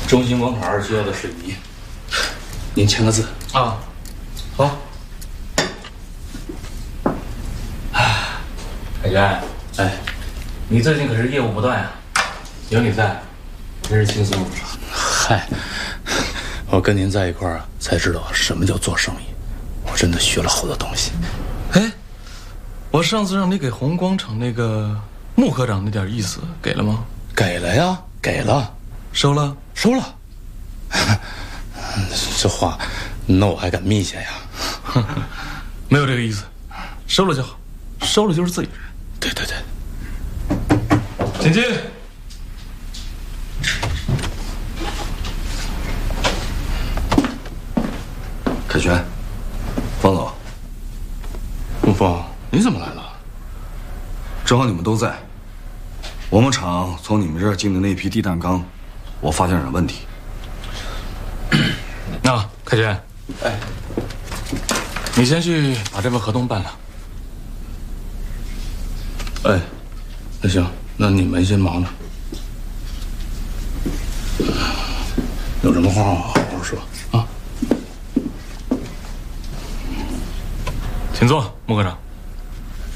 中心广场2需要的水泥，您签个字啊。好。海源， 哎， 你最近可是业务不断呀，有你在，真是轻松不少。 嗨，我跟您在一块儿啊，才知道什么叫做生意，我真的学了好多东西。 哎，我上次让你给红光厂那个穆科长那点意思给了吗？ 给了呀，给了。 收了， 收了。这话，那我还敢密下呀？ 没有这个意思，收了就好，收了就是自己人。 对对对， 请进。 凯旋，方总， 陆峰，你怎么来了？ 正好你们都在。我们厂从你们这儿进的那批地氮钢，我发现点问题。 啊，凯旋， 哎， 你先去把这份合同办了。 哎，那行，那你们先忙着，有什么话好好说啊。 请坐，穆科长。